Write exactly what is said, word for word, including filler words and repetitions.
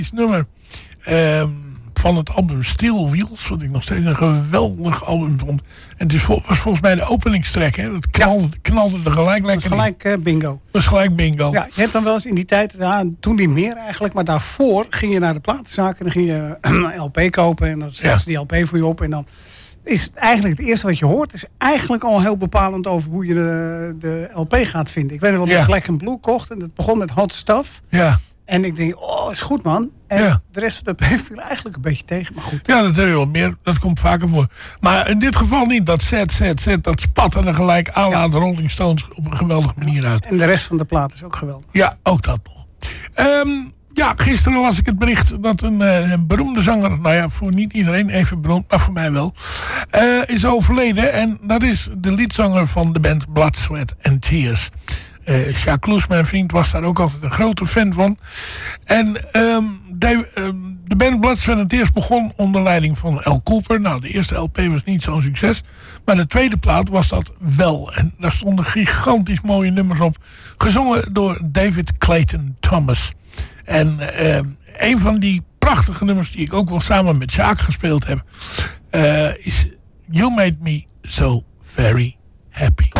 nummer um, van het album Steel Wheels, wat ik nog steeds een geweldig album vond. En het is vol, was volgens mij de openingstrek, hè? Dat knalde, ja. knalde er gelijk lekker in. gelijk uh, bingo. Dat was gelijk bingo. Ja, je hebt dan wel eens in die tijd, ja, toen niet meer eigenlijk, maar daarvoor ging je naar de platenzaak en dan ging je een L P kopen en dan zetten ze die L P voor je op en dan is het eigenlijk het eerste wat je hoort, is eigenlijk al heel bepalend over hoe je de, de L P gaat vinden. Ik weet nog wel dat ik Black and Blue kocht en dat begon met Hot Stuff. Ja. En ik denk, oh, is goed man. En ja. de rest van de P viel eigenlijk een beetje tegen, maar goed. Ja, dat heb je wel meer. Dat komt vaker voor. Maar in dit geval niet. Dat zet, zet, zet, dat spat er gelijk aan ja. de Rolling Stones op een geweldige manier uit. En de rest van de plaat is ook geweldig. Ja, ook dat nog. Um, ja, gisteren las ik het bericht dat een, uh, een beroemde zanger, nou ja, voor niet iedereen even beroemd, maar voor mij wel, uh, is overleden. En dat is de liedzanger van de band Blood, Sweat and Tears. Uh, Jacques Kloes, mijn vriend, was daar ook altijd een grote fan van. En um, de, um, de band Blood, Sweat and Tears begon onder leiding van Al Cooper. Nou, de eerste L P was niet zo'n succes. Maar de tweede plaat was dat wel. En daar stonden gigantisch mooie nummers op. Gezongen door David Clayton Thomas. En uh, een van die prachtige nummers die ik ook wel samen met Jacques gespeeld heb, uh, is You Made Me So Very Happy.